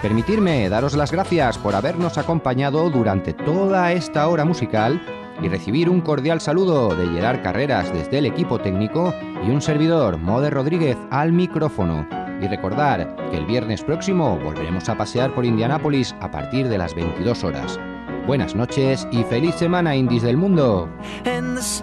Permitirme daros las gracias por habernos acompañado durante toda esta hora musical y recibir un cordial saludo de Gerard Carreras desde el equipo técnico y un servidor, Mode Rodríguez, al micrófono. Y recordar que el viernes próximo volveremos a pasear por Indianápolis a partir de las 22 horas. Buenas noches y feliz semana, indies del mundo.